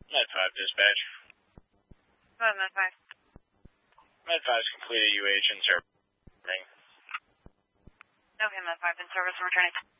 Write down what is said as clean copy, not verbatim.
Med 5 dispatch. Go ahead, Med 5. Med 5's completed UH in service. Okay, Med 5 in service and returning.